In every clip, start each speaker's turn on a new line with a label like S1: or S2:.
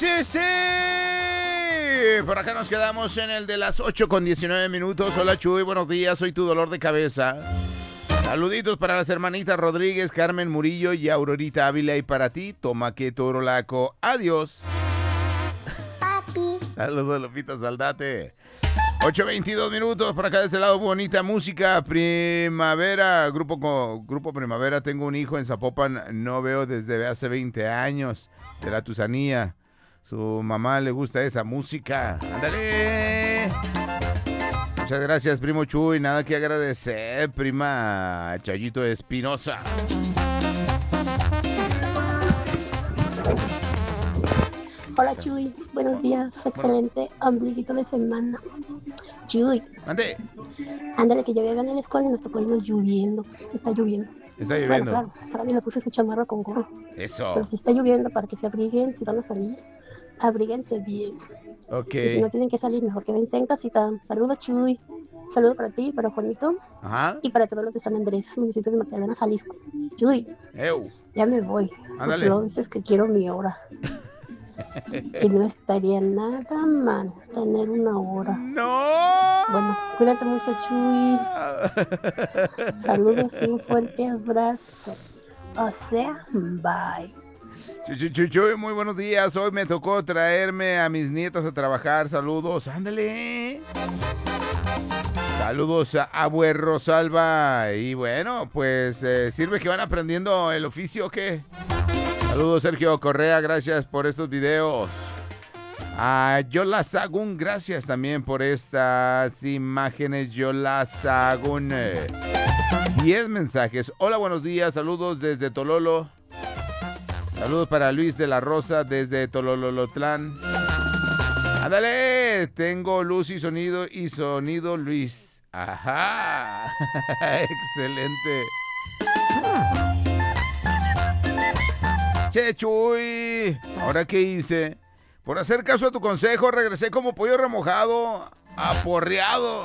S1: sí, sí. Por acá nos quedamos en el de las 8:19. Hola, Chuy, buenos días. Soy tu dolor de cabeza. Saluditos para las hermanitas Rodríguez, Carmen Murillo y Aurorita Ávila. Y para ti, Tomaque Torolaco. Adiós.
S2: Papi.
S1: Saludos, Lupita Saldate. 8:22 por acá de este lado. Bonita música. Primavera, grupo Primavera. Tengo un hijo en Zapopan. No veo desde hace 20 años. De la Tusanía. Su mamá le gusta esa música. ¡Ándale! Muchas gracias, primo Chuy. Nada que agradecer, prima Chayito Espinosa.
S2: Hola, Chuy. Buenos días. Excelente ombliguito de semana. Chuy.
S1: Ande.
S2: Ándale, que yo llegué a la escuela y nos tocó irnos lloviendo. Está lloviendo.
S1: Está lloviendo.
S2: Bueno, claro, para mí me puse su chamarra con gorro.
S1: Eso.
S2: Pero si está lloviendo, para que se abriguen, si van a salir, abríguense bien.
S1: Ok.
S2: Y si no tienen que salir, mejor quédense en casita. Saludos, Chuy. Saludos para ti, para Juanito.
S1: Ajá.
S2: Y para todos los de San Andrés, municipio de Magdalena, Jalisco. Chuy.
S1: Eu.
S2: Ya me voy.
S1: Ándale.
S2: Lo dices que quiero mi hora. Y no estaría nada mal tener una hora.
S1: ¡No!
S2: Bueno, cuídate mucho, Chuy. Saludos y un fuerte abrazo. O sea, bye.
S1: Chuy, muy buenos días. Hoy me tocó traerme a mis nietas a trabajar. Saludos. Ándale. Saludos a Abue Rosalba. Y bueno, pues sirve que van aprendiendo el oficio, ¿o qué? Saludos, Sergio Correa. Gracias por estos videos. A Yola Sagún, gracias también por estas imágenes. Yola Sagún. 10 mensajes. Hola, buenos días. Saludos desde Tololo. Saludos para Luis de la Rosa desde Tololotlán. Ándale, tengo luz y sonido Luis. Ajá. Excelente. Che, Chuy, ¿ahora qué hice? Por hacer caso a tu consejo, regresé como pollo remojado, aporreado.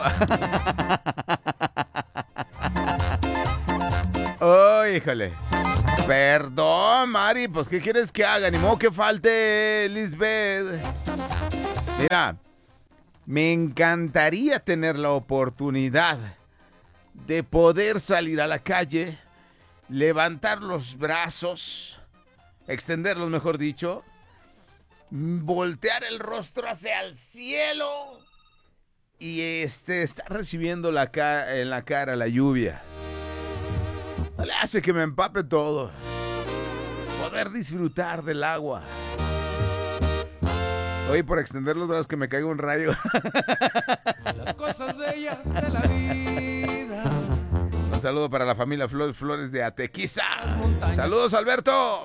S1: Oh, híjole. Perdón, Mari, pues ¿qué quieres que haga? Ni modo que falte, Lisbeth. Mira, me encantaría tener la oportunidad de poder salir a la calle, levantar los brazos, extenderlos, mejor dicho, voltear el rostro hacia el cielo y estar recibiendo en la cara la lluvia. No le hace que me empape todo. Poder disfrutar del agua. Oye, por extender los brazos que me caiga un rayo.
S3: Las cosas bellas de la vida.
S1: Un saludo para la familia Flores de Atequiza. Saludos, Alberto.